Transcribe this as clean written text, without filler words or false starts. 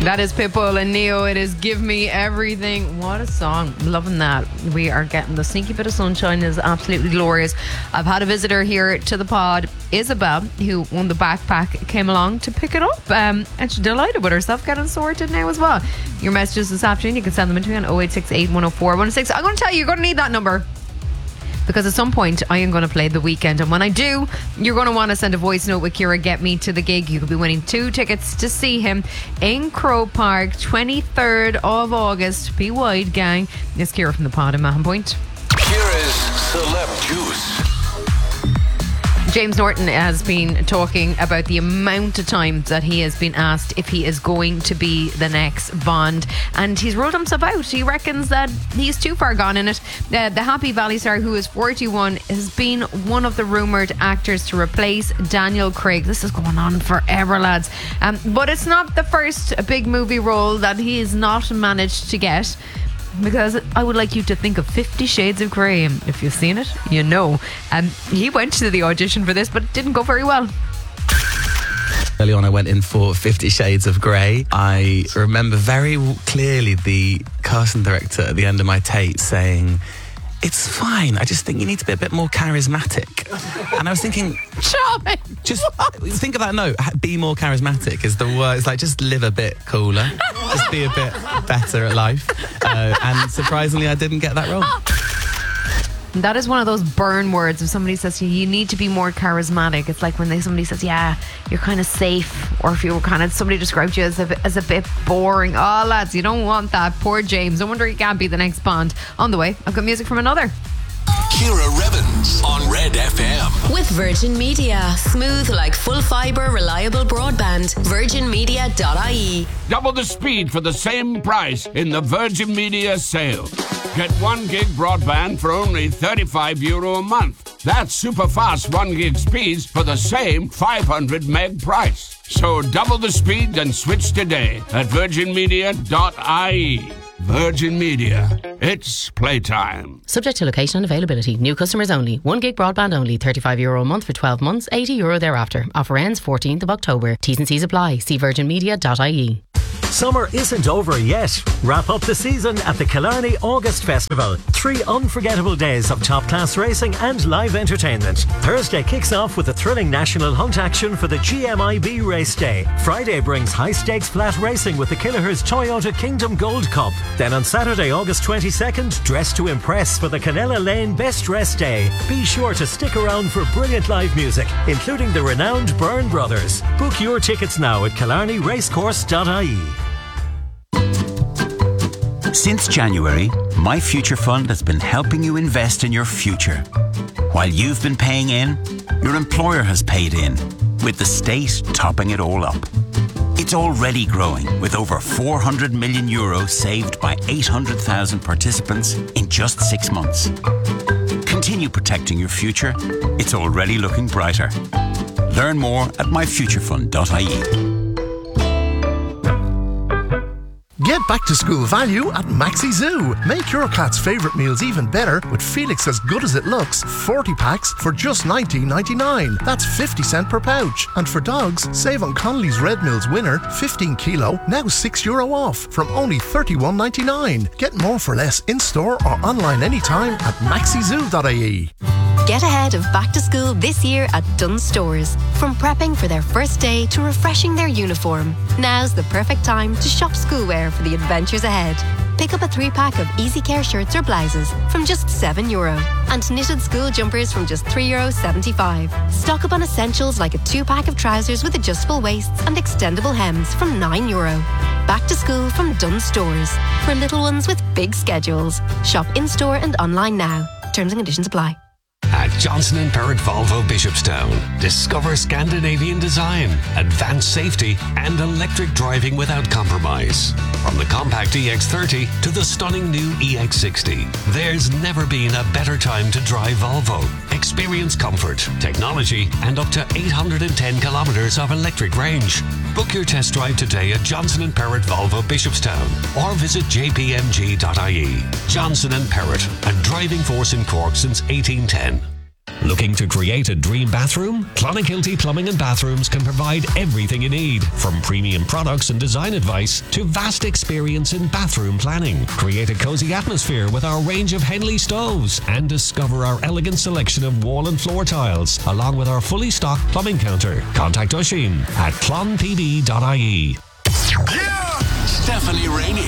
That is Pitbull and Neo. It is Give Me Everything. What a song. Loving that. We are getting the sneaky bit of sunshine. It is absolutely glorious. I've had a visitor here to the pod, Isabel, who won the backpack, came along to pick it up. And she's delighted with herself getting sorted now as well. Your messages this afternoon, you can send them in to me on 0868 104 106. I'm going to tell you, you're going to need that number, because at some point I am going to play The Weeknd, and when I do, you're going to want to send a voice note with Ciara Get Me to the gig. You could be winning 2 tickets to see him in Croke Park, 23rd of August. Be wide, gang. It's Ciara from the pod in Mahon Point. Ciara's Celeb Juice. James Norton has been talking about the amount of times that he has been asked if he is going to be the next Bond, and he's ruled himself out. He reckons that he's too far gone in it. The Happy Valley star, who is 41, has been one of the rumoured actors to replace Daniel Craig. This is going on forever, lads. But it's not the first big movie role that he has not managed to get, because I would like you to think of 50 Shades of Grey. If you've seen it, you know. He went to the audition for this, but it didn't go very well. Early on, I went in for 50 Shades of Grey. I remember very clearly the casting director at the end of my tape saying, "It's fine, I just think you need to be a bit more charismatic." And I was thinking, Charming. just think of that note. Be more charismatic is the word. It's like, just live a bit cooler. Just be a bit better at life. And surprisingly, I didn't get that wrong. That is one of those burn words. If somebody says to you need to be more charismatic, it's like when somebody says, yeah, you're kind of safe, or if you were kind of, somebody described you as a bit boring. Oh, lads, you don't want that. Poor James. I wonder he can't be the next Bond. On the way, I've got music from another. Ciara Revens on Red FM. With Virgin Media. Smooth like full fibre, reliable broadband. VirginMedia.ie. Double the speed for the same price in the Virgin Media sale. Get 1 gig broadband for only €35 a month. That's super fast 1 gig speeds for the same 500 meg price. So double the speed and switch today at VirginMedia.ie. Virgin Media. It's playtime. Subject to location and availability. New customers only. 1 gig broadband only. €35 a month for 12 months. €80 thereafter. Offer ends 14th of October. T's and C's apply. See virginmedia.ie. Summer isn't over yet. Wrap up the season at the Killarney August Festival. 3 unforgettable days of top-class racing and live entertainment. Thursday kicks off with a thrilling national hunt action for the GMIB Race Day. Friday brings high-stakes flat racing with the Killahers Toyota Kingdom Gold Cup. Then on Saturday, August 22nd, dress to impress for the Canella Lane Best Dress Day. Be sure to stick around for brilliant live music, including the renowned Byrne Brothers. Book your tickets now at killarneyracecourse.ie. Since January, My Future Fund has been helping you invest in your future. While you've been paying in, your employer has paid in, with the state topping it all up. It's already growing, with over €400 million saved by 800,000 participants in just 6 months. Continue protecting your future. It's already looking brighter. Learn more at myfuturefund.ie. Get back to school value at Maxi Zoo. Make your cat's favourite meals even better with Felix As Good As It Looks 40 packs for just $19.99. That's 50 cents per pouch. And for dogs, save on Connolly's Red Mills Winner 15 kilo, now €6 off from only $31.99. Get more for less in-store or online anytime at maxizoo.ie. Get ahead of back to school this year at Dunnes Stores. From prepping for their first day to refreshing their uniform, now's the perfect time to shop schoolwear for the adventures ahead. Pick up a 3-pack of Easy Care shirts or blouses from just €7 and knitted school jumpers from just €3.75. Stock up on essentials like a 2-pack of trousers with adjustable waists and extendable hems from €9. Back to school from Dunnes Stores. For little ones with big schedules. Shop in-store and online now. Terms and conditions apply. At Johnson & Perrott Volvo Bishopstown, discover Scandinavian design, advanced safety and electric driving without compromise. From the compact EX30 to the stunning new EX60, there's never been a better time to drive Volvo. Experience comfort, technology and up to 810 kilometres of electric range. Book your test drive today at Johnson & Perrott Volvo Bishopstown or visit jpmg.ie. Johnson & Perrott, a driving force in Cork since 1810. Looking to create a dream bathroom? Clonakilty Plumbing and Bathrooms can provide everything you need, from premium products and design advice to vast experience in bathroom planning. Create a cozy atmosphere with our range of Henley stoves and discover our elegant selection of wall and floor tiles, along with our fully stocked plumbing counter. Contact Oisin at clonpd.ie. Stephanie Rainey